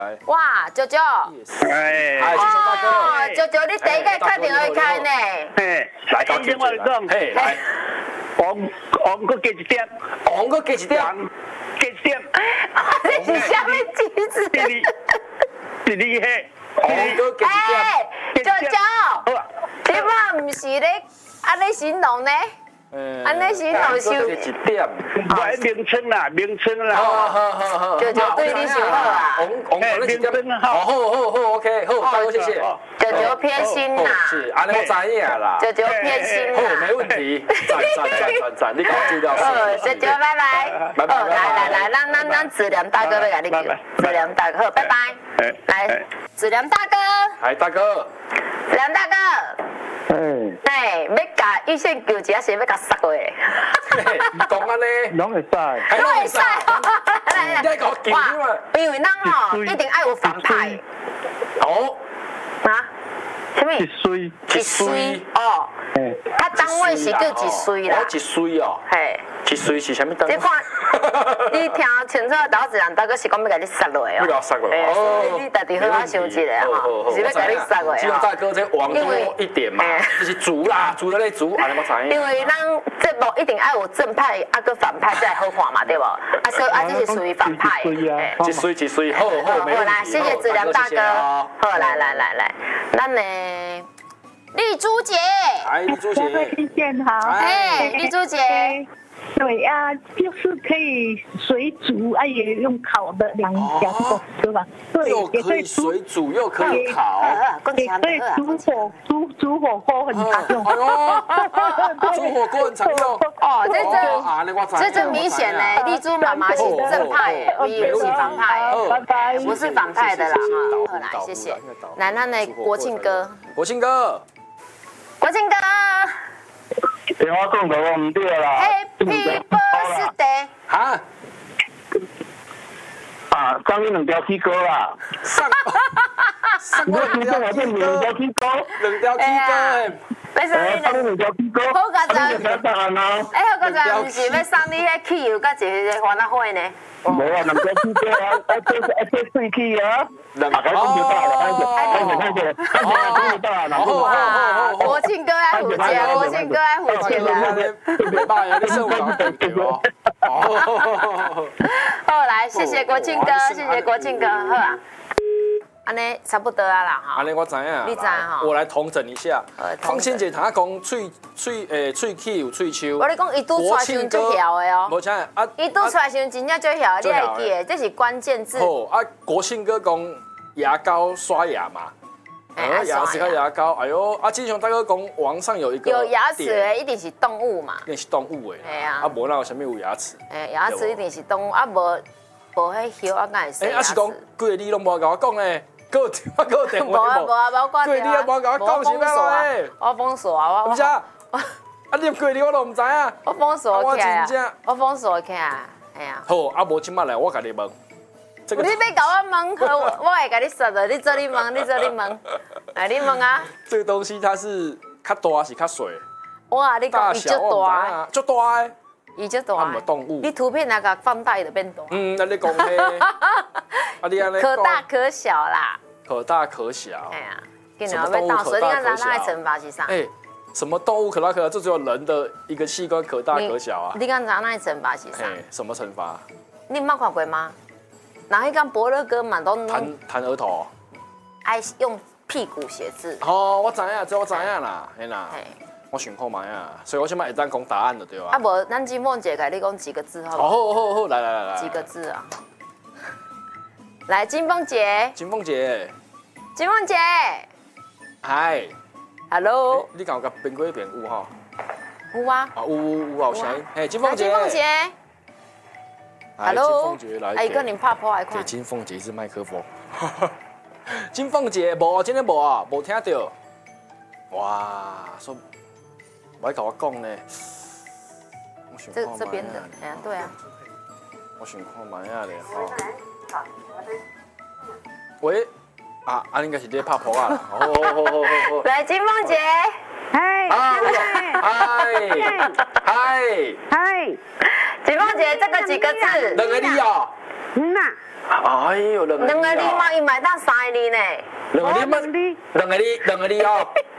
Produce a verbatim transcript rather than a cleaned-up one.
哇，舅舅， 哎， 哎，金雄大哥， 哦，舅舅，你第一个打电话开呢？ 嘿，来，今天我讲， 嘿，来， 王王哥加一点， 王哥加一点， 加一点， 这是什么机子？ 第二，第二嘿， 王哥加一点， 哎，舅舅，你嘛唔是咧安尼形容呢？安尼形容收加一点， 我名称啦，名称啦。 好好好好， 舅舅对你想好啊。 王王哥加一点，好好好好 OK， 好，大哥谢谢。 舅舅偏心啦， 是，安尼我知影啦。 舅舅偏心好， 啦。 没问题，赞赞赞赞赞，你搞资料。 哦，舅舅拜拜。 拜拜。 哦，来来来，咱咱咱子良大哥要甲你叫，子良大哥，好，拜拜。来，子良大哥。 来，大哥。 子良大哥。 嗯。 哎，要甲预先救一下，是要甲杀过。 讲安尼， 拢会使， 拢会使。 你在搞紧嘛？ 因为咱哦，一定爱有反派。 哦。 啊？什么？ 一岁， 一岁哦。嗯。他单位是叫一岁啦。 哦，一岁哦。 嘿。 一岁是啥物单位？ 你看，你听清楚，导子人大哥是讲要甲你杀落哦。 要甲我杀落。 哦。你家己好好想一下哈，是要甲你杀落。 金雄大哥这往多一点嘛，就是主啦，主的咧主，安尼我知影。 因为咱这部一定爱有正派，啊个反派才好看嘛，对不？啊，所以啊，这是属于反派。 一岁一岁，好好， 好来，谢谢子良大哥。好，来来来来，咱呢，丽珠姐。 哎，丽珠姐。 意见好。 哎，丽珠姐。 对啊，就是可以水煮，啊也用烤的两两种，对吧？对， 又可以水煮，又可以烤， 也可以煮火煮煮火锅很常用。 哎呦，煮火锅很常用。 哦，这这这这明显呢，丽珠妈妈是正派耶，我也是反派耶， 拜拜。 不是反派的啦哈。来，谢谢。来，那那国庆哥， 国庆哥， 国庆哥。 电话讲到我唔对啦。 Happy birthday！ 哈？ 啊，上面两条 K 歌啦。 上上我听讲我这两条 K 歌， 两条 K 歌。 要送你两两条 K 歌。 好佳哉！ 哎， 好佳哉，唔是要送你迄汽油甲一个花纳花呢？ 无啊，两条 K 歌啊，啊这啊这水气啊。大家讲就到了，看见看见看见，看见到了，然后哇，国庆哥爱虎节，国庆哥爱虎节的。 别爸呀，你是我对对哦。 好，来，谢谢国庆哥，谢谢国庆哥，好啊。安尼差不多啊啦哈。 安尼我知影。 你知哈？ 我来统整一下。方仙姐她讲喙喙诶喙齿有喙鬚。 我你讲伊拄出来时就晓的哦。 无请啊。 伊拄出来时真正就晓，你会记的，这是关键字。 好啊，国庆哥讲牙膏刷牙嘛。哎，牙齿跟牙膏，哎呦，啊，金雄大哥讲网上有一个有牙齿的一定是动物嘛。 一定是动物诶。 哎呀。 啊，无那有啥物有牙齿？ 哎，牙齿一定是动物，啊无无迄叶啊，敢会生牙齿？ 哎，啊是讲，规个你拢无甲我讲诶。个我个电话无啊无啊无挂掉啊！ 你也无甲我讲是咩嘞？ 我封锁啊！ 我唔知啊！啊你过你我都唔知啊！ 我封锁起来啊！ 我封锁起来，哎呀！ 好，啊无即摆来我甲你问， 你要甲我问，我我会甲你说的。你做你问，你做你问，来你问啊！ 这个东西它是较大是较小？ 我啊，你讲伊足大， 足大诶！ 伊足大。 它唔系动物。 你图片那个放大就变大。 嗯，那你讲咧？啊你安尼可大可小啦。 可大可小。 哎呀，给你要被倒，所以你看咱那惩罚是啥？ 哎，什么动物可大可小？这只有人的一个器官可大可小啊。 你看咱那惩罚是啥？ 哎，什么惩罚？ 你冇看过吗？然后一讲伯乐哥嘛都弹弹额头。 爱用屁股写字。 哦，我知影，这我知影啦，嘿啦。我想看卖啊，所以我现在会当讲答案的对吧？ 啊，无，咱金凤姐给你讲几个字好不好？好，好，好，来来来来。 几个字啊？来，金凤姐。 金凤姐。 金凤姐。 嗨。 Hello。 你敢有甲编过一遍有吼？ 有啊。 啊，有有有声音。嘿，金凤姐。 金凤姐。Hello。 金凤姐来。 哎，个你拍破来看。 给金凤姐一支麦克风。金凤姐，无，今天无啊，无听到。哇，说。我还甲我讲呢， 这这边的，哎呀，对啊。 我想看卖啊咧，吼。喂，啊，啊，应该是在拍婆啊啦。好好好好好好。 来，金凤姐。 嗨。 嗨。嗨。 嗨。 金凤姐，这个几个字？ 两个字哦。 嗯呐。 哎呦，两个两个字字哦嘛，伊买当三个字呢。 两个字嘛，两个字，两个字哦。